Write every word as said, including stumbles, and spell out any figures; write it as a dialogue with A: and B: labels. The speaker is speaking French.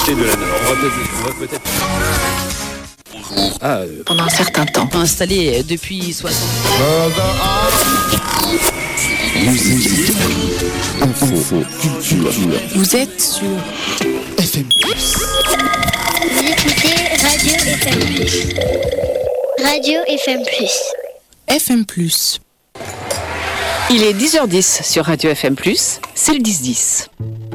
A: Et de la... On va peut-être... On va peut-être... Ah, euh...
B: Pendant un certain temps.
C: Installé depuis soixante
D: Musique, info, culture.
B: Vous êtes sur
D: F M plus.
E: Vous écoutez Radio F M plus. Radio F M plus.
B: F M plus.
C: Il est dix heures dix sur Radio F M plus, c'est le dix dix.